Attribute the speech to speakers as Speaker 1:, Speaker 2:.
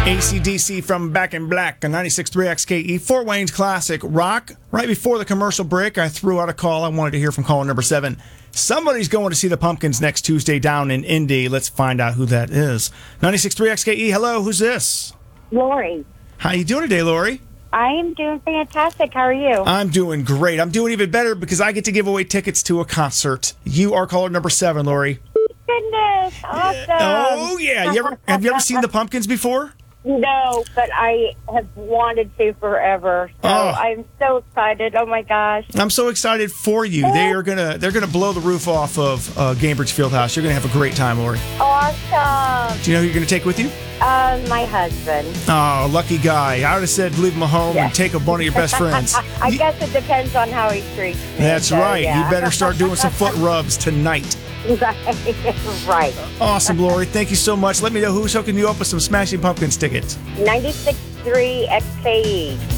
Speaker 1: AC/DC from Back in Black on 96.3 XKE, Fort Wayne's classic rock. Right before the commercial break, I threw out a call. I wanted to hear from caller number 7. Somebody's going to see the Pumpkins next Tuesday down in Indy. Let's find out who that is. 96.3 XKE, hello, who's this?
Speaker 2: Lori.
Speaker 1: How you doing today, Lori?
Speaker 2: I am doing fantastic. How are you?
Speaker 1: I'm doing great. I'm doing even better because I get to give away tickets to a concert. You are caller number 7, Lori.
Speaker 2: Goodness. Awesome.
Speaker 1: Oh, yeah. Have you ever seen the Pumpkins before?
Speaker 2: No, but I have wanted to forever. So I'm so excited. Oh my gosh.
Speaker 1: I'm so excited for you. They're gonna blow the roof off of Gainbridge Fieldhouse. You're gonna have a great time, Lori.
Speaker 2: Awesome.
Speaker 1: Do you know who you're gonna take with you?
Speaker 2: My husband.
Speaker 1: Oh, lucky guy. I would have said leave him at home and take one of your best friends.
Speaker 2: I guess it depends on how he treats me.
Speaker 1: That's right.
Speaker 2: Yeah.
Speaker 1: You better start doing some foot rubs tonight.
Speaker 2: Right.
Speaker 1: Awesome, Lori. Thank you so much. Let me know who's hooking you up with some Smashing Pumpkins tickets.
Speaker 2: 96.3 XKE.